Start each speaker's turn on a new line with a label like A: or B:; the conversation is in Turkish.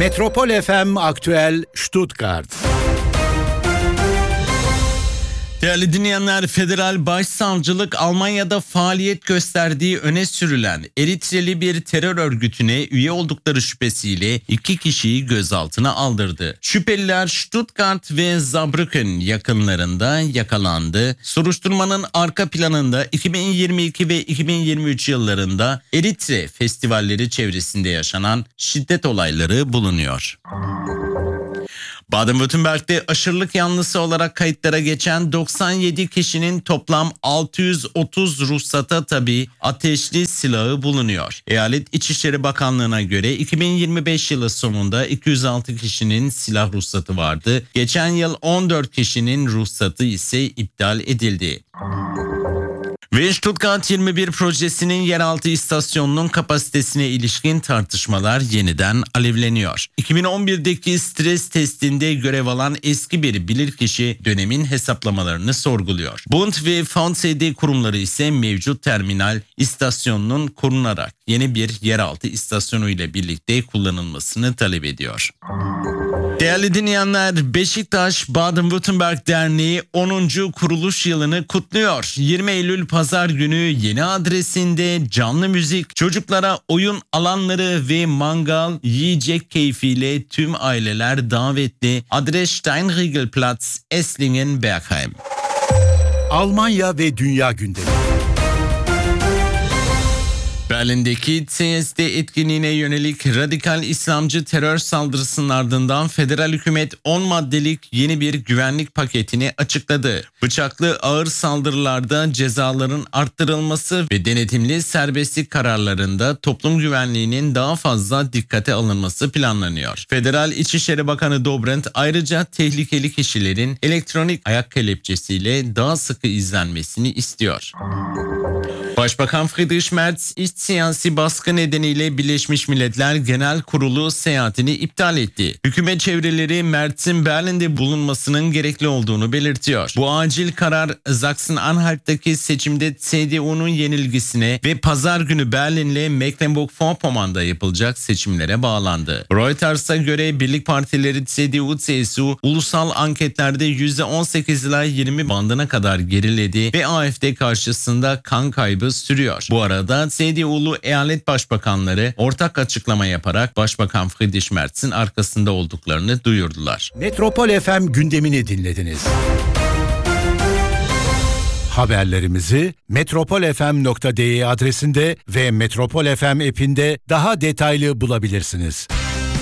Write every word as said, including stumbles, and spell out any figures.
A: Metropol F M Aktüel Stuttgart.
B: Değerli dinleyenler, Federal Başsavcılık Almanya'da faaliyet gösterdiği öne sürülen Eritreli bir terör örgütüne üye oldukları şüphesiyle iki kişiyi gözaltına aldırdı. Şüpheliler Stuttgart ve Saarbrücken yakınlarında yakalandı. Soruşturmanın arka planında iki bin yirmi iki ve iki bin yirmi üç yıllarında Eritre festivalleri çevresinde yaşanan şiddet olayları bulunuyor. Baden-Württemberg'de aşırılık yanlısı olarak kayıtlara geçen doksan yedi kişinin toplam altı yüz otuz ruhsata tabi ateşli silahı bulunuyor. Eyalet İçişleri Bakanlığı'na göre iki bin yirmi beş yılı sonunda iki yüz altı kişinin silah ruhsatı vardı. Geçen yıl on dört kişinin ruhsatı ise iptal edildi. Ve Stuttgart yirmi bir projesinin yeraltı istasyonunun kapasitesine ilişkin tartışmalar yeniden alevleniyor. iki bin on birdeki stres testinde görev alan eski bir bilirkişi dönemin hesaplamalarını sorguluyor. Bund ve V S D kurumları ise mevcut terminal istasyonunun korunarak yeni bir yeraltı istasyonu ile birlikte kullanılmasını talep ediyor. Değerli dinleyenler, Beşiktaş Baden-Württemberg Derneği onuncu kuruluş yılını kutluyor. yirmi Eylül Pazar günü yeni adresinde canlı müzik, çocuklara oyun alanları ve mangal, yiyecek keyfiyle tüm aileler davetli. Adres Steinriegelplatz, Esslingen, Bergheim.
A: Almanya ve Dünya gündemi.
B: Berlin'deki C S D etkinliğine yönelik radikal İslamcı terör saldırısının ardından federal hükümet on maddelik yeni bir güvenlik paketini açıkladı. Bıçaklı ağır saldırılarda cezaların arttırılması ve denetimli serbestlik kararlarında toplum güvenliğinin daha fazla dikkate alınması planlanıyor. Federal İçişleri Bakanı Dobrindt ayrıca tehlikeli kişilerin elektronik ayak kelepçesiyle daha sıkı izlenmesini istiyor. Başbakan Friedrich Merz iç siyasi baskı nedeniyle Birleşmiş Milletler Genel Kurulu seyahatini iptal etti. Hükümet çevreleri Merz'in Berlin'de bulunmasının gerekli olduğunu belirtiyor. Bu acil karar Sachsen-Anhalt'taki seçimde C D U'nun yenilgisine ve pazar günü Berlin'le Mecklenburg-Vorpommern'da yapılacak seçimlere bağlandı. Reuters'a göre birlik partileri C D U C S U ulusal anketlerde yüzde on sekiz ila yirmi bandına kadar geriledi ve A F D karşısında kan kaybı sürüyor. Bu arada C D U'lu eyalet başbakanları ortak açıklama yaparak Başbakan Friedrich Merz'in arkasında olduklarını duyurdular.
A: Metropol F M gündemini dinlediniz. Haberlerimizi metropol f m nokta d e adresinde ve Metropol F M app'inde daha detaylı bulabilirsiniz.